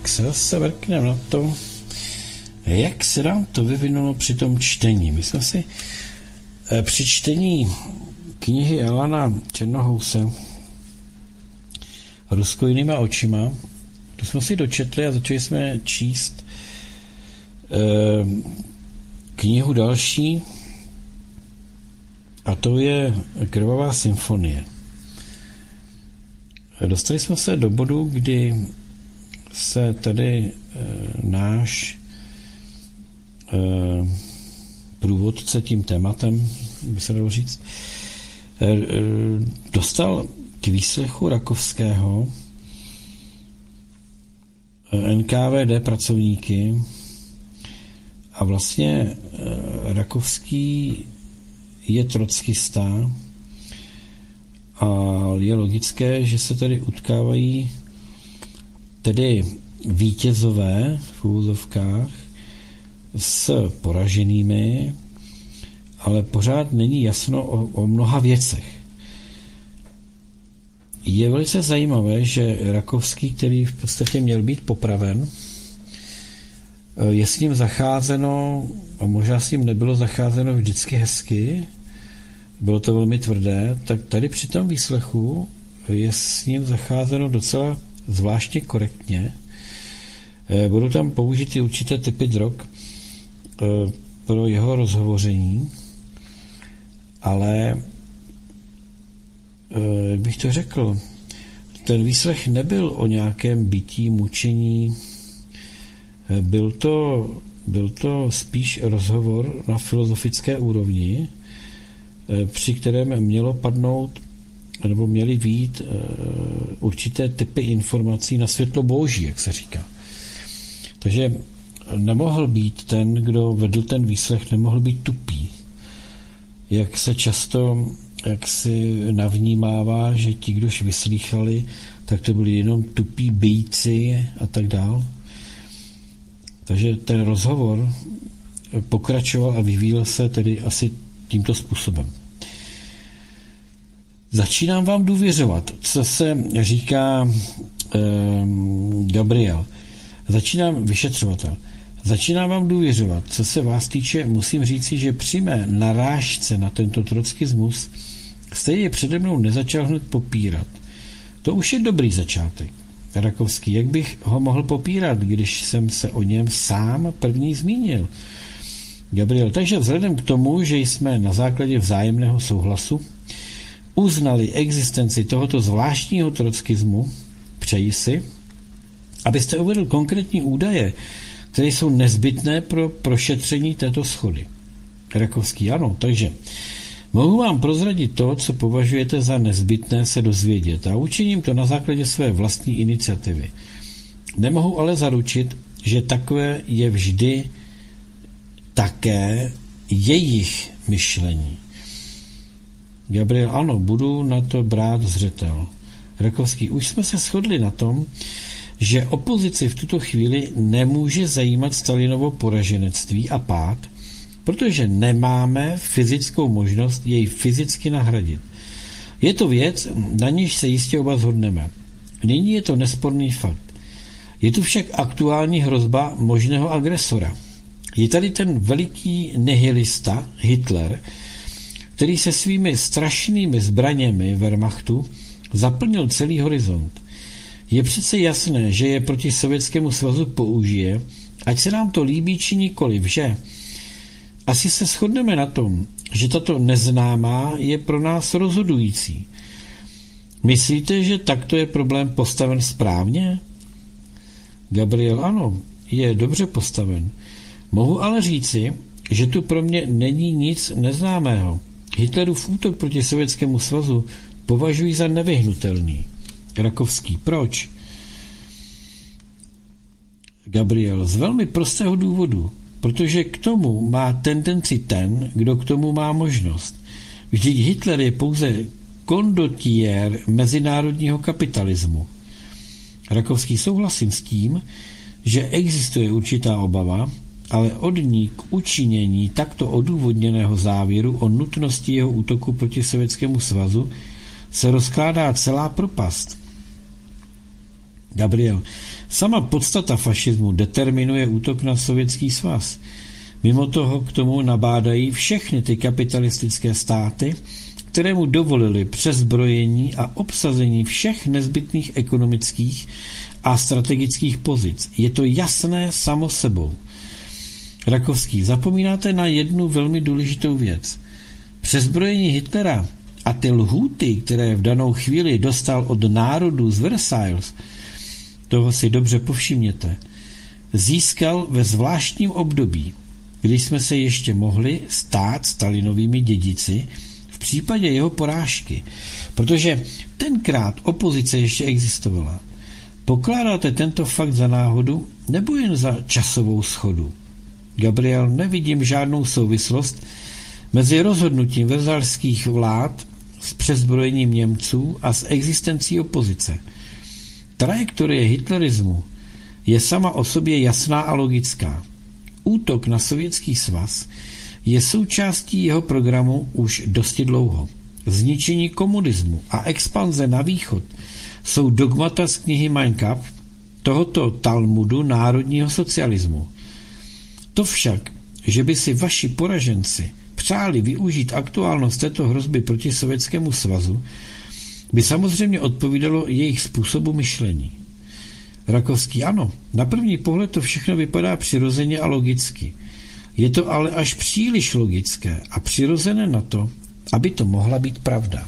Tak se zase vrkneme na to, jak se nám to vyvinulo při tom čtení. My jsme si při čtení knihy Alana Černohouse Rusko jinýma očima, to jsme si dočetli a začali jsme číst knihu další, a to je Krvavá symfonie. Dostali jsme se do bodu, kdy se tady náš průvodce tím tématem, by se dalo říct, dostal k výslechu Rakovského NKVD pracovníky a vlastně Rakovský je trockista a je logické, že se tady utkávají tedy vítězové v úvozovkách s poraženými, ale pořád není jasno o mnoha věcech. Je velice zajímavé, že Rakovský, který v podstatě měl být popraven, je s ním zacházeno, a možná s ním nebylo zacházeno vždycky hezky, bylo to velmi tvrdé, tak tady při tom výslechu je s ním zacházeno docela zvláštně korektně. Budou tam použity určité typy drog pro jeho rozhovoření, ale jak bych to řekl, ten výslech nebyl o nějakém bití, mučení, byl to spíš rozhovor na filozofické úrovni, při kterém mělo padnout nebo měly vyjít určité typy informací na světlo boží, jak se říká. Takže nemohl být ten, kdo vedl ten výslech, nemohl být tupý. Jak se často si navnímává, že ti, kdož vyslýchali, tak to byli jenom tupí bíjci a tak dál. Takže ten rozhovor pokračoval a vyvíjel se tedy asi tímto způsobem. Začínám vám důvěřovat, co se říká Gabriel. Vyšetřovatel. Začínám vám důvěřovat, co se vás týče, musím říci, že při mé narážce na tento trockismus jste je přede mnou nezačal hned popírat. To už je dobrý začátek. Rakovský, jak bych ho mohl popírat, když jsem se o něm sám první zmínil? Gabriel, takže vzhledem k tomu, že jsme na základě vzájemného souhlasu uznali existenci tohoto zvláštního trockismu, přeji si, abyste uvedl konkrétní údaje, které jsou nezbytné pro prošetření této shody. Rakovský, ano, takže mohu vám prozradit to, co považujete za nezbytné se dozvědět a učiním to na základě své vlastní iniciativy. Nemohu ale zaručit, že takové je vždy také jejich myšlení. Gabriel, ano, budu na to brát zřetel. Rakovský, už jsme se shodli na tom, že opozici v tuto chvíli nemůže zajímat Stalinovo poraženectví a pád, protože nemáme fyzickou možnost jej fyzicky nahradit. Je to věc, na níž se jistě oba shodneme. Nyní je to nesporný fakt. Je tu však aktuální hrozba možného agresora. Je tady ten veliký nihilista Hitler, který se svými strašnými zbraněmi Wehrmachtu zaplnil celý horizont. Je přece jasné, že je proti Sovětskému svazu použije, ať se nám to líbí či nikoliv, že? Asi se shodneme na tom, že tato neznámá je pro nás rozhodující. Myslíte, že takto je problém postaven správně? Gabriel, ano, je dobře postaven. Mohu ale říci, že tu pro mě není nic neznámého. Hitlerův útok proti Sovětskému svazu považuji za nevyhnutelný. Rakovský, proč? Gabriel, z velmi prostého důvodu, protože k tomu má tendenci ten, kdo k tomu má možnost. Vždyť Hitler je pouze kondotiér mezinárodního kapitalismu. Rakovský, souhlasím s tím, že existuje určitá obava, ale od ní k učinění takto odůvodněného závěru o nutnosti jeho útoku proti Sovětskému svazu se rozkládá celá propast. Gabriel, Sama podstata fašismu determinuje útok na Sovětský svaz. Mimo toho k tomu nabádají všechny ty kapitalistické státy, které mu dovolili přezbrojení a obsazení všech nezbytných ekonomických a strategických pozic. Je to jasné samo sebou. Rakovský, zapomínáte na jednu velmi důležitou věc. Přezbrojení Hitlera a ty lhůty, které v danou chvíli dostal od národů z Versailles, toho si dobře povšimněte, získal ve zvláštním období, když jsme se ještě mohli stát Stalinovými dědici v případě jeho porážky, protože tenkrát opozice ještě existovala. Pokládáte tento fakt za náhodu nebo jen za časovou schodu? Gabriel, nevidím žádnou souvislost mezi rozhodnutím verzalských vlád s přezbrojením Němců a s existencí opozice. Trajektorie hitlerismu je sama o sobě jasná a logická. Útok na Sovětský svaz je součástí jeho programu už dosti dlouho. Zničení komunismu a expanze na východ jsou dogmata z knihy Mein Kampf, tohoto Talmudu národního socialismu. To však, že by si vaši poraženci přáli využít aktuálnost této hrozby proti Sovětskému svazu, by samozřejmě odpovídalo jejich způsobu myšlení. Rakovský, ano, na první pohled to všechno vypadá přirozeně a logicky. Je to ale až příliš logické a přirozené na to, aby to mohla být pravda.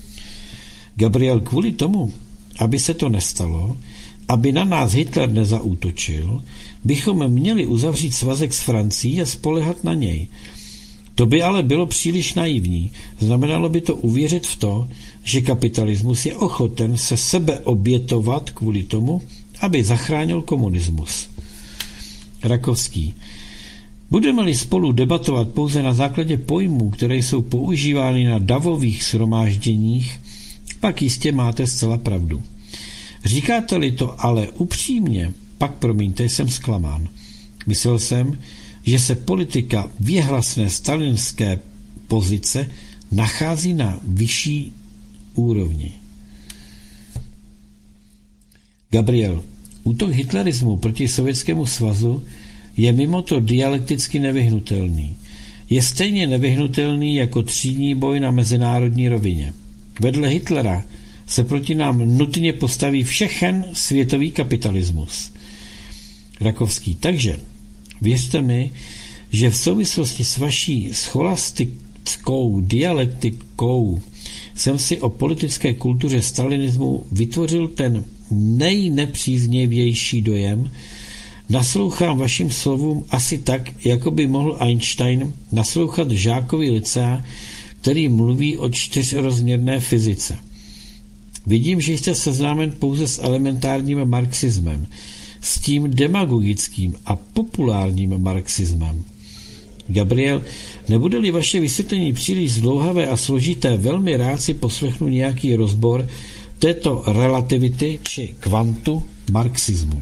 Gabriel, kvůli tomu, aby se to nestalo, aby na nás Hitler nezaútočil, bychom měli uzavřít svazek s Francií a spoléhat na něj. To by ale bylo příliš naivní. Znamenalo by to uvěřit v to, že kapitalismus je ochoten se sebe obětovat kvůli tomu, aby zachránil komunismus. Rakovský. Budeme-li spolu debatovat pouze na základě pojmů, které jsou používány na davových shromážděních, pak jistě máte zcela pravdu. Říkáte-li to ale upřímně, pak promiňte, jsem zklamán. Myslel jsem, že se politika věhlasné stalinské pozice nachází na vyšší úrovni. Gabriel, útok hitlerismu proti Sovětskému svazu je mimo to dialekticky nevyhnutelný. Je stejně nevyhnutelný jako třídní boj na mezinárodní rovině. Vedle Hitlera se proti nám nutně postaví všechen světový kapitalismus. Rakovský, takže věřte mi, že v souvislosti s vaší scholastickou dialektikou jsem si o politické kultuře stalinismu vytvořil ten nejnepříznivější dojem. Naslouchám vašim slovům asi tak, jako by mohl Einstein naslouchat žákovi lycea, který mluví o čtyřrozměrné fyzice. Vidím, že jste seznámen pouze s elementárním marxismem, s tím demagogickým a populárním marxismem. Gabriel, nebude-li vaše vysvětlení příliš zdlouhavé a složité, velmi rád si poslechnu nějaký rozbor této relativity či kvantu marxismu.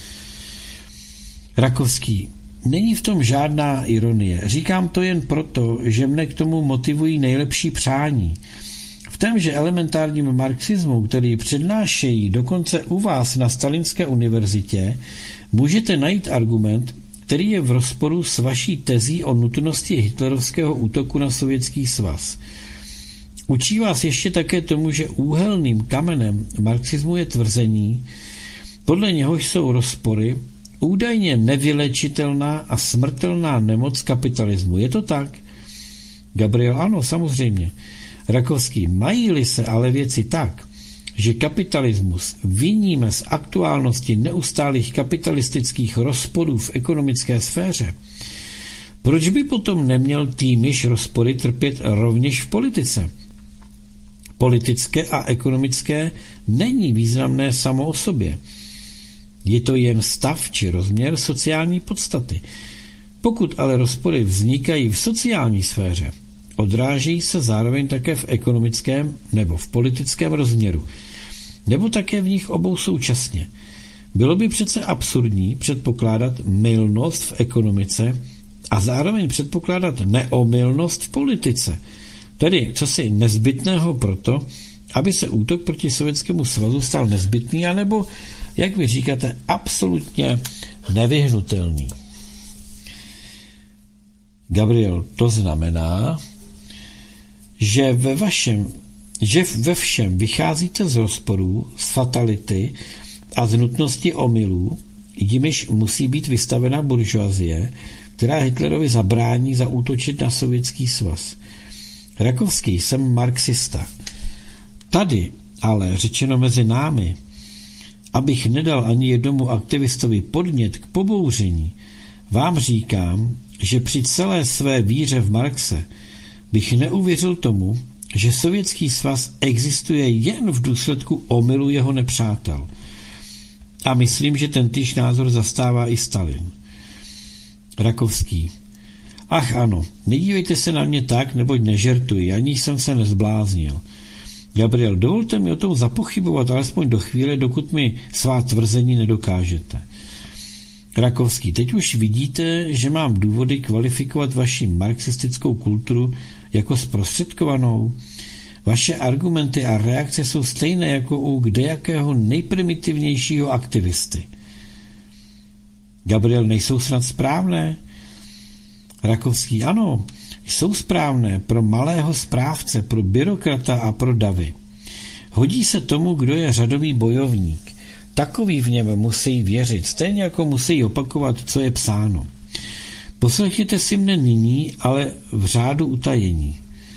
Rakovský, není v tom žádná ironie. Říkám to jen proto, že mne k tomu motivují nejlepší přání. V témže elementárním marxismu, který přednášejí dokonce u vás na Stalinské univerzitě, můžete najít argument, který je v rozporu s vaší tezí o nutnosti hitlerovského útoku na Sovětský svaz. Učí vás ještě také tomu, že úhelným kamenem marxismu je tvrzení, podle něhož jsou rozpory, údajně nevylečitelná a smrtelná nemoc kapitalismu. Je to tak? Gabriel, ano, samozřejmě. Rakovský, mají-li se ale věci tak, že kapitalismus viníme z aktuálnosti neustálých kapitalistických rozporů v ekonomické sféře, proč by potom neměl týmž rozpory trpět rovněž v politice? Politické a ekonomické není významné samo o sobě. Je to jen stav či rozměr sociální podstaty. Pokud ale rozpory vznikají v sociální sféře, odráží se zároveň také v ekonomickém nebo v politickém rozměru, nebo také v nich obou současně. Bylo by přece absurdní předpokládat mylnost v ekonomice a zároveň předpokládat neomylnost v politice, tedy cosi nezbytného proto, aby se útok proti Sovětskému svazu stal nezbytný, anebo jak vy říkáte, absolutně nevyhnutelný. Gabriel, to znamená, že ve všem vycházíte z rozporů, z fatality a z nutnosti omylů, jimiž musí být vystavena buržoazie, která Hitlerovi zabrání zaútočit na Sovětský svaz. Rakovský, jsem marxista. Tady, ale řečeno mezi námi, abych nedal ani jednomu aktivistovi podnět k pobouření, vám říkám, že při celé své víře v Marxe bych neuvěřil tomu, že Sovětský svaz existuje jen v důsledku omylu jeho nepřátel. A myslím, že tentýž názor zastává i Stalin. Rakovský. Ach ano, nedívejte se na mě tak, neboť nežertuji, ani jsem se nezbláznil. Gabriel, dovolte mi o tom zapochybovat alespoň do chvíle, dokud mi svá tvrzení nedokážete. Rakovský, teď už vidíte, že mám důvody kvalifikovat vaši marxistickou kulturu jako zprostředkovanou. Vaše argumenty a reakce jsou stejné jako u kdejakého nejprimitivnějšího aktivisty. Gabriel, nejsou snad správné? Rakovský, ano, jsou správné pro malého správce, pro byrokrata a pro davy. Hodí se tomu, kdo je řadový bojovník. Takový v něm musí věřit, stejně jako musí opakovat, co je psáno. Poslechněte si mne nyní, ale v řádu utajení.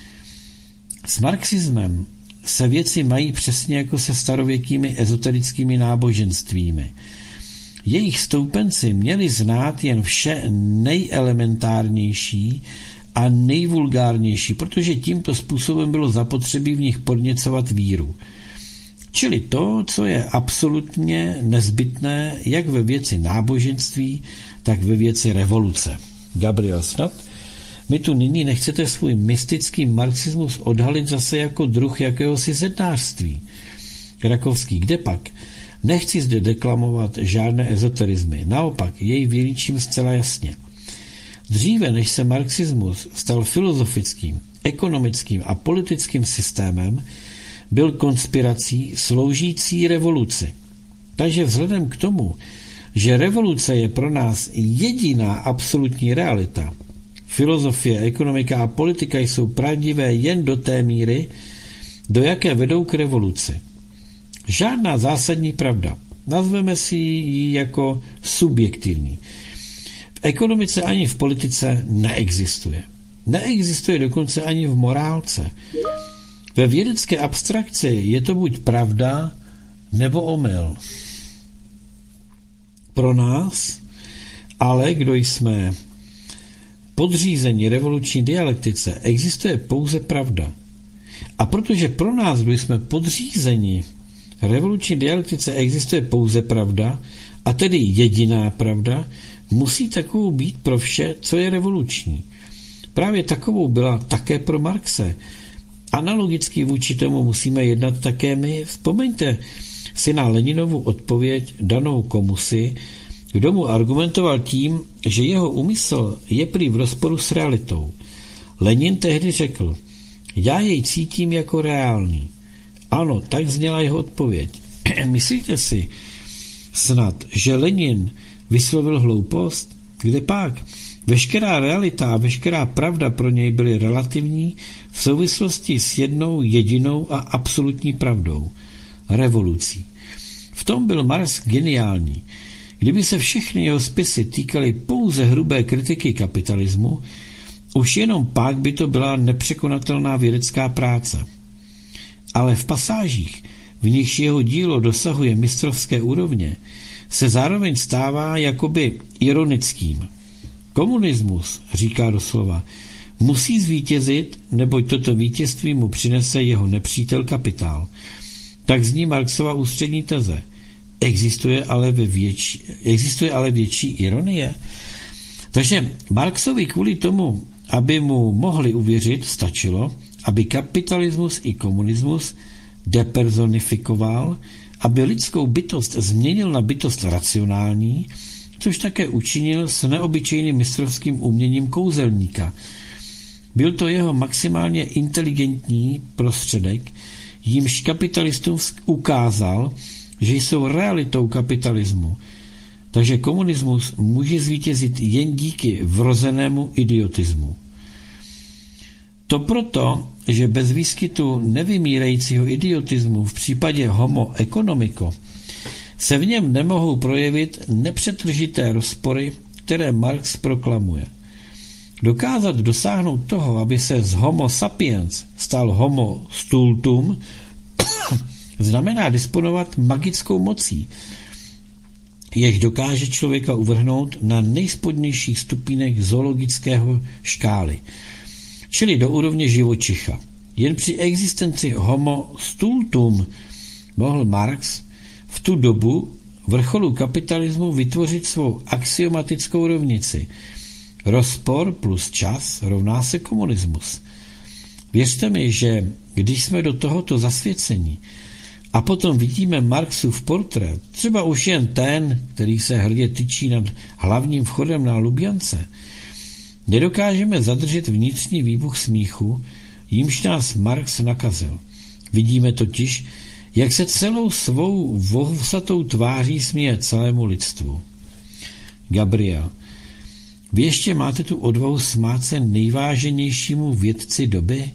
S marxismem se věci mají přesně jako se starověkými ezoterickými náboženstvími. Jejich stoupenci měli znát jen vše nejelementárnější a nejvulgárnější, protože tímto způsobem bylo zapotřebí v nich podněcovat víru. Čili to, co je absolutně nezbytné jak ve věci náboženství, tak ve věci revoluce. Gabriel, snad mi tu nyní nechcete svůj mystický marxismus odhalit zase jako druh jakéhosi zednářství. Rakovský, kde pak? Nechci zde deklamovat žádné ezoterizmy, naopak jej vylíčím zcela jasně. Dříve, než se marxismus stal filozofickým, ekonomickým a politickým systémem, byl konspirací sloužící revoluci. Takže vzhledem k tomu, že revoluce je pro nás jediná absolutní realita, filozofie, ekonomika a politika jsou pravdivé jen do té míry, do jaké vedou k revoluci. Žádná zásadní pravda. Nazveme si ji jako subjektivní. V ekonomice ani v politice neexistuje. Neexistuje dokonce ani v morálce. Ve vědecké abstrakci je to buď pravda, nebo omyl. Pro nás, ale kdo jsme podřízení revoluční dialektice, existuje pouze pravda. A protože pro nás, kdo jsme podřízeni revoluční dialektice, existuje pouze pravda, a tedy jediná pravda, musí takovou být pro vše, co je revoluční. Právě takovou byla také pro Marxe. Analogicky vůči tomu musíme jednat také my. Vzpomeňte si na Leninovu odpověď danou komusi, kdo mu argumentoval tím, že jeho úmysl je prý v rozporu s realitou. Lenin tehdy řekl, já jej cítím jako reálný. Ano, tak zněla jeho odpověď. Myslíte si snad, že Lenin vyslovil hloupost? Kde pak? Veškerá realita a veškerá pravda pro něj byly relativní v souvislosti s jednou jedinou a absolutní pravdou. Revolucí. V tom byl Marx geniální. Kdyby se všechny jeho spisy týkaly pouze hrubé kritiky kapitalismu, už jenom pak by to byla nepřekonatelná vědecká práce. Ale v pasážích, v nichž jeho dílo dosahuje mistrovské úrovně, se zároveň stává jakoby ironickým. Komunismus, říká doslova, musí zvítězit, neboť toto vítězství mu přinese jeho nepřítel kapitál. Tak zní Marxova ústřední teze. Existuje ale větší ironie? Takže Marxovi kvůli tomu, aby mu mohli uvěřit, stačilo, aby kapitalismus i komunismus depersonifikoval, aby lidskou bytost změnil na bytost racionální, což také učinil s neobyčejným mistrovským uměním kouzelníka. Byl to jeho maximálně inteligentní prostředek, jímž kapitalistům ukázal, že jsou realitou kapitalismu, takže komunismus může zvítězit jen díky vrozenému idiotismu. To proto, že bez výskytu nevymírajícího idiotismu v případě homo economico se v něm nemohou projevit nepřetržité rozpory, které Marx proklamuje. Dokázat dosáhnout toho, aby se z homo sapiens stal homo stultum, znamená disponovat magickou mocí, jež dokáže člověka uvrhnout na nejspodnějších stupínech zoologického škály, čili do úrovně živočicha. Jen při existenci homo stultum mohl Marx v tu dobu vrcholu kapitalismu vytvořit svou axiomatickou rovnici. Rozpor plus čas rovná se komunismus. Věřte mi, že když jsme do tohoto zasvěcení a potom vidíme Marxův portrét, třeba už jen ten, který se hrdě tyčí nad hlavním vchodem na Lubiance, nedokážeme zadržet vnitřní výbuch smíchu, jímž nás Marx nakazil. Vidíme totiž, jak se celou svou vohusatou tváří směje celému lidstvu. Gabriel, vy ještě máte tu odvahu smát se nejváženějšímu vědci doby?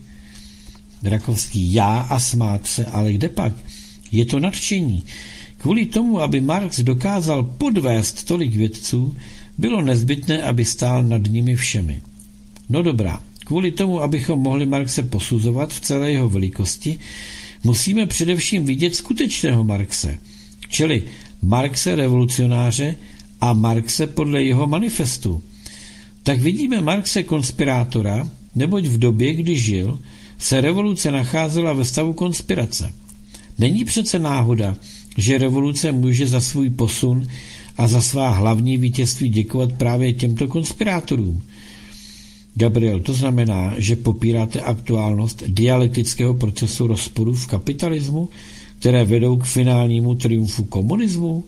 Rakovský, já a smát se, ale kde pak? Je to nadšení. Kvůli tomu, aby Marx dokázal podvést tolik vědců, bylo nezbytné, aby stál nad nimi všemi. No dobrá, kvůli tomu, abychom mohli Marxe posuzovat v celé jeho velikosti, musíme především vidět skutečného Marxe, čili Marxe revolucionáře a Marxe podle jeho manifestu. Tak vidíme Marxe konspirátora, neboť v době, kdy žil, se revoluce nacházela ve stavu konspirace. Není přece náhoda, že revoluce může za svůj posun a za svá hlavní vítězství děkovat právě těmto konspirátorům. Gabriel, to znamená, že popíráte aktuálnost dialektického procesu rozporu v kapitalismu, které vedou k finálnímu triumfu komunismu?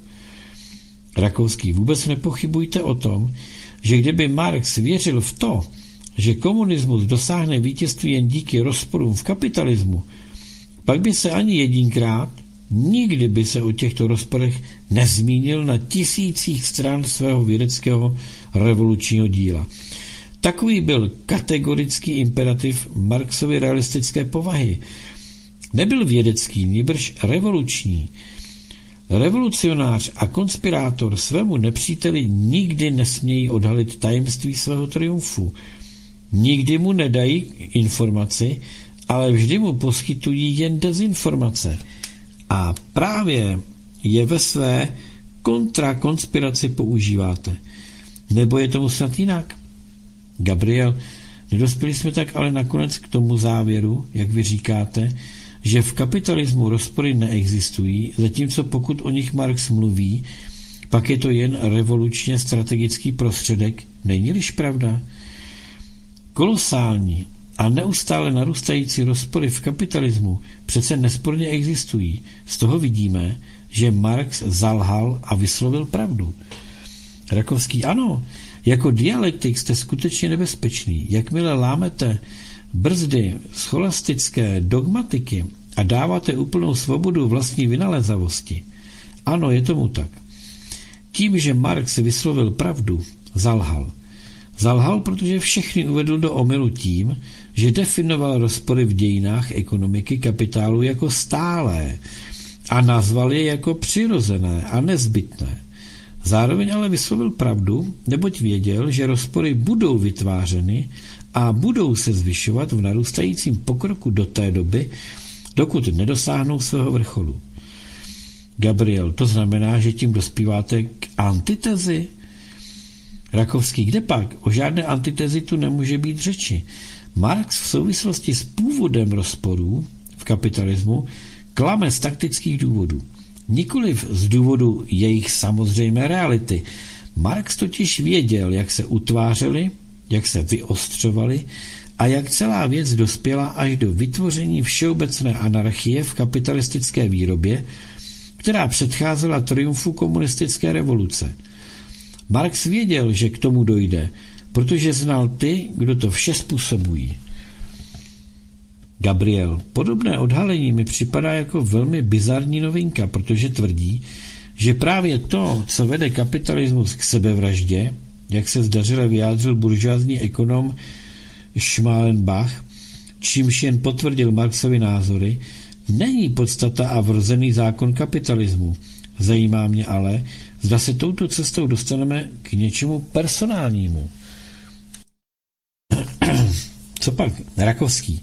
Rakovský, vůbec nepochybujte o tom, že kdyby Marx věřil v to, že komunismus dosáhne vítězství jen díky rozporům v kapitalismu, pak by se ani jedinkrát, nikdy by se o těchto rozporech nezmínil na tisících stran svého vědeckého revolučního díla. Takový byl kategorický imperativ Marxovy realistické povahy. Nebyl vědecký, nýbrž revoluční. Revolucionář a konspirátor svému nepříteli nikdy nesmějí odhalit tajemství svého triumfu. Nikdy mu nedají informaci, ale vždy mu poskytují jen dezinformace. A právě je ve své kontrakonspiraci používáte. Nebo je tomu snad jinak? Gabriel, nedospěli jsme tak ale nakonec k tomu závěru, jak vy říkáte, že v kapitalismu rozpory neexistují, zatímco pokud o nich Marx mluví, pak je to jen revolučně strategický prostředek, není-liž pravda? Kolosální a neustále narůstající rozpory v kapitalismu přece nesporně existují. Z toho vidíme, že Marx zalhal a vyslovil pravdu. Rakovský, ano, jako dialektik jste skutečně nebezpečný. Jakmile lámete brzdy scholastické dogmatiky a dáváte úplnou svobodu vlastní vynalézavosti. Ano, je tomu tak. Tím, že Marx vyslovil pravdu, zalhal. Zalhal, protože všechny uvedl do omylu tím, že definoval rozpory v dějinách ekonomiky kapitálu jako stálé a nazval je jako přirozené a nezbytné. Zároveň ale vyslovil pravdu, neboť věděl, že rozpory budou vytvářeny a budou se zvyšovat v narůstajícím pokroku do té doby, dokud nedosáhnou svého vrcholu. Gabriel, to znamená, že tím dospíváte k antitezi? Rakovský, kde pak? O žádné antitezi tu nemůže být řeči. Marx v souvislosti s původem rozporů v kapitalismu klame z taktických důvodů. Nikoliv z důvodu jejich samozřejmé reality. Marx totiž věděl, jak se utvářely, jak se vyostřovaly a jak celá věc dospěla až do vytvoření všeobecné anarchie v kapitalistické výrobě, která předcházela triumfu komunistické revoluce. Marx věděl, že k tomu dojde, protože znal ty, kdo to vše způsobují. Gabriel, podobné odhalení mi připadá jako velmi bizarní novinka, protože tvrdí, že právě to, co vede kapitalismus k sebevraždě, jak se zdařile vyjádřil buržoázní ekonom Schmalenbach, čímž jen potvrdil Marxovy názory, není podstata a vrozený zákon kapitalismu. Zajímá mě ale, zda se touto cestou dostaneme k něčemu personálnímu. Co pak, Rakovský?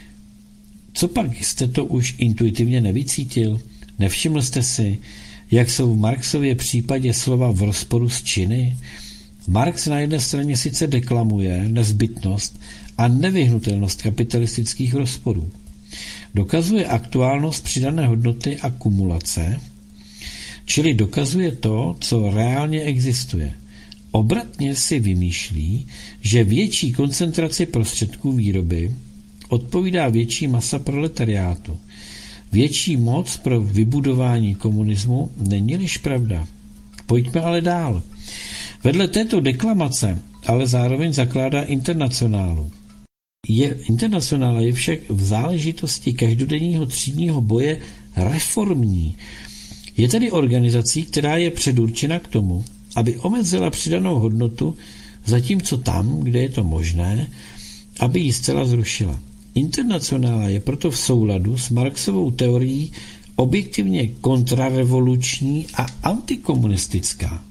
Co pak jste to už intuitivně nevycítil? Nevšiml jste si, jak jsou v Marxově případě slova v rozporu s činy? Marx na jedné straně sice deklamuje nezbytnost a nevyhnutelnost kapitalistických rozporů. Dokazuje aktuálnost přidané hodnoty a kumulace, čili dokazuje to, co reálně existuje. Obratně si vymýšlí, že větší koncentraci prostředků výroby odpovídá větší masa proletariátu. Větší moc pro vybudování komunismu není-liž pravda. Pojďme ale dál. Vedle této deklamace ale zároveň zakládá Internacionálu. Internacionála je však v záležitosti každodenního třídního boje reformní. Je tedy organizací, která je předurčena k tomu, aby omezila přidanou hodnotu, zatímco tam, kde je to možné, aby ji zcela zrušila. Internacionála je proto v souladu s Marxovou teorií objektivně kontrarevoluční a antikomunistická.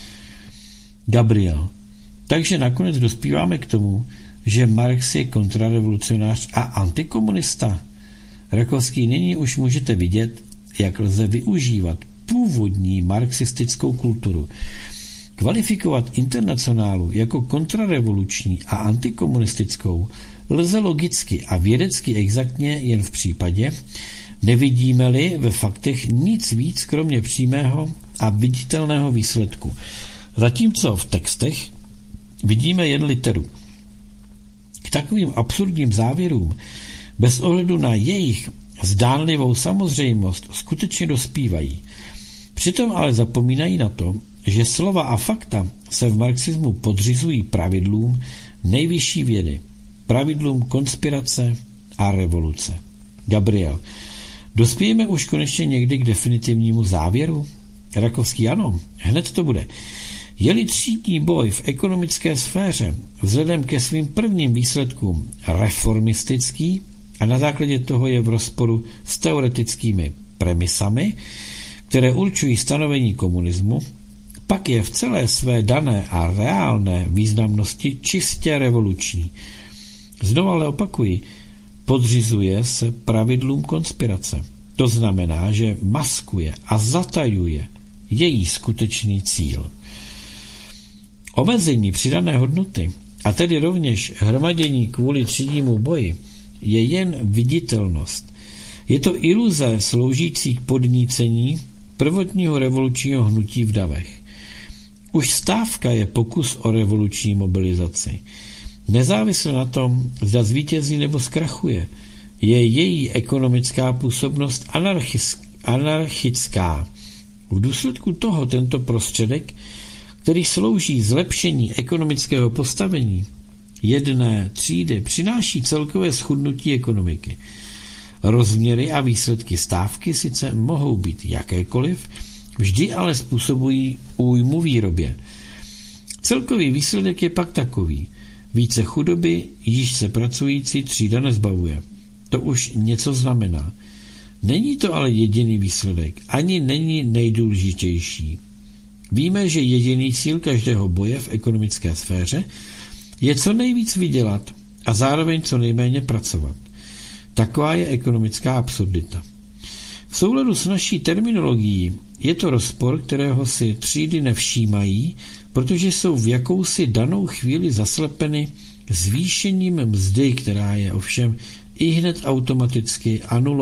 Gabriel. Takže nakonec dospíváme k tomu, že Marx je kontrarevolucionář a antikomunista. Rakovský, nyní už můžete vidět, jak lze využívat původní marxistickou kulturu. Kvalifikovat Internacionálu jako kontrarevoluční a antikomunistickou lze logicky a vědecky exaktně jen v případě, nevidíme-li ve faktech nic víc kromě přímého a viditelného výsledku. Zatímco v textech vidíme jen literu. K takovým absurdním závěrům, bez ohledu na jejich zdánlivou samozřejmost, skutečně dospívají. Přitom ale zapomínají na to, že slova a fakta se v marxismu podřizují pravidlům nejvyšší vědy, pravidlům konspirace a revoluce. Gabriel, dospějeme už konečně někdy k definitivnímu závěru? Rakovský, ano, hned to bude. Je-li třídní boj v ekonomické sféře vzhledem ke svým prvním výsledkům reformistický a na základě toho je v rozporu s teoretickými premisami, které určují stanovení komunismu, pak je v celé své dané a reálné významnosti čistě revoluční. Znovu ale opakuji, podřizuje se pravidlům konspirace. To znamená, že maskuje a zatajuje její skutečný cíl. Omezení přidané hodnoty, a tedy rovněž hromadění kvůli třídnímu boji, je jen viditelnost. Je to iluze sloužící k podnícení prvotního revolučního hnutí v davech. Už stávka je pokus o revoluční mobilizaci. Nezávisle na tom, zda zvítězí nebo zkrachuje, je její ekonomická působnost anarchická. V důsledku toho tento prostředek, který slouží zlepšení ekonomického postavení jedné třídy, přináší celkové schudnutí ekonomiky. Rozměry a výsledky stávky sice mohou být jakékoliv, vždy ale způsobují újmu výrobě. Celkový výsledek je pak takový. Více chudoby, již se pracující třída nezbavuje. To už něco znamená. Není to ale jediný výsledek, ani není nejdůležitější. Víme, že jediný cíl každého boje v ekonomické sféře je co nejvíc vydělat a zároveň co nejméně pracovat. Taková je ekonomická absurdita. V souladu s naší terminologií je to rozpor, kterého si třídy nevšímají, protože jsou v jakousi danou chvíli zaslepeny zvýšením mzdy, která je ovšem ihned automaticky anulovaná